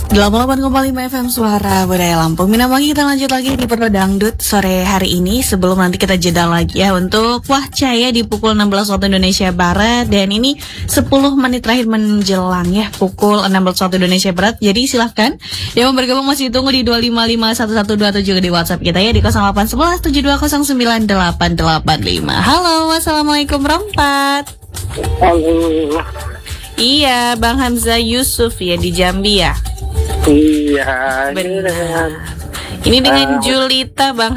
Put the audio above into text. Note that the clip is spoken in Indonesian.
88,5 FM Suara Budaya Lampung. Minamagi, kita lanjut lagi di Perlo Dangdut sore hari ini. Sebelum nanti kita jeda lagi ya untuk Wah Cahaya di pukul 16 waktu Indonesia Barat. Dan ini 10 menit terakhir menjelang ya pukul 16 waktu Indonesia Barat. Jadi silahkan yang mau bergabung masih ditunggu di 2551127 juga di WhatsApp kita ya di 081172098885. Halo, wassalamualaikum warahmatullahi. Halo. Iya, Bang Hamzah Yusuf ya di Jambi ya. Iya. Benar. Ini dengan Julita, Bang